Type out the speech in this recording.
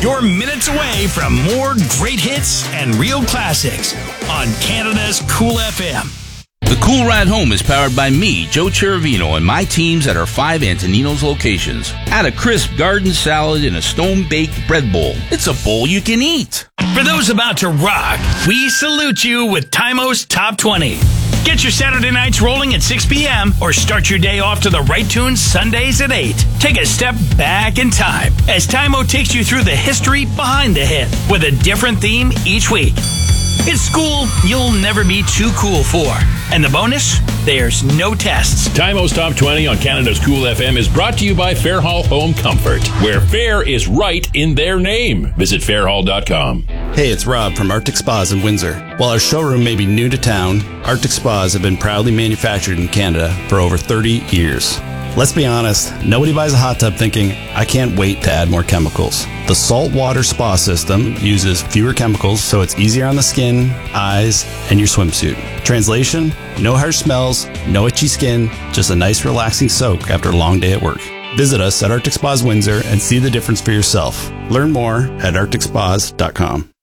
You're minutes away from more great hits and real classics on Canada's Cool FM. The Cool Ride Home is powered by me, Joe Cherovino, and my teams at our 5 Antonino's locations. Add a crisp garden salad in a stone-baked bread bowl. It's a bowl you can eat. For those about to rock, we salute you with Timos Top 20. Get your Saturday nights rolling at 6 p.m. or start your day off to the right tunes Sundays at 8. Take a step back in time as Timo takes you through the history behind the hit with a different theme each week. It's school you'll never be too cool for. And the bonus? There's no tests. Timo's Top 20 on Canada's Cool FM is brought to you by Fairhall Home Comfort, where fair is right in their name. Visit fairhall.com. Hey, it's Rob from Arctic Spas in Windsor. While our showroom may be new to town, Arctic Spas have been proudly manufactured in Canada for over 30 years. Let's be honest, nobody buys a hot tub thinking, I can't wait to add more chemicals. The saltwater spa system uses fewer chemicals, so it's easier on the skin, eyes, and your swimsuit. Translation, no harsh smells, no itchy skin, just a nice relaxing soak after a long day at work. Visit us at Arctic Spas Windsor and see the difference for yourself. Learn more at arcticspas.com.